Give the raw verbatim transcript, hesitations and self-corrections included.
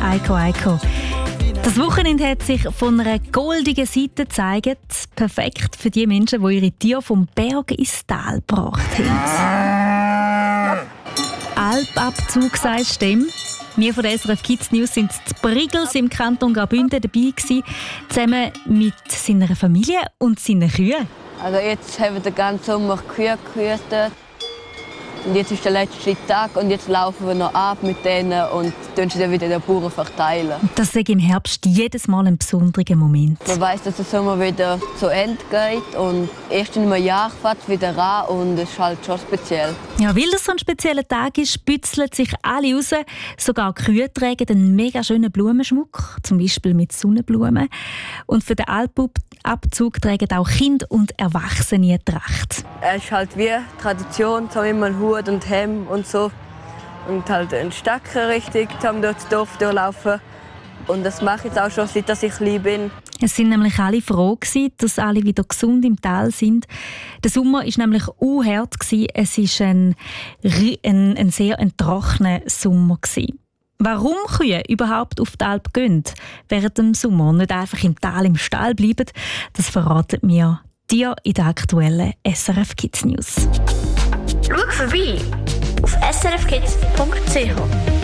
Eiko Eiko. Das Wochenende hat sich von einer goldigen Seite gezeigt. Perfekt für die Menschen, die ihre Tiere vom Berg ins Tal gebracht haben. Alpabzug sagst du. Wir von der S R F Kids News sind in Brigels im Kanton Graubünden dabei gewesen, zusammen mit seiner Familie und seinen Kühen. Also jetzt haben wir den ganzen Sommer Kühe gehütet. Und jetzt ist der letzte Tag und jetzt laufen wir noch ab mit denen und tun sie dann wieder den Bauern verteilen. Das ist im Herbst jedes Mal ein besonderer Moment. Man weiss, dass der Sommer wieder zu Ende geht und erst in einem Jahr fährt es wieder an und es ist halt schon speziell. Ja, weil das so ein spezieller Tag ist, spitzeln sich alle raus. Sogar die Kühe tragen einen mega schönen Blumenschmuck, zum Beispiel mit Sonnenblumen. Und für den Alpabzug tragen auch Kinder und Erwachsene eine Tracht. Es ist halt wie Tradition, so immer einen Hut und Hemd und so. Und halt einen Stecker richtig, um durch das Dorf durchlaufen. Und das mache ich jetzt auch schon, seit ich klein bin. Es sind nämlich alle froh gewesen, dass alle wieder gesund im Tal sind. Der Sommer war nämlich unhart. Es war ein, ein, ein sehr ein trockener Sommer gewesen. Warum Kühe überhaupt auf die Alp gehen während dem Sommer und nicht einfach im Tal im Stall bleiben, das verraten mir dir in der aktuellen S R F Kids News. Schau vorbei auf s r f kids punkt c h.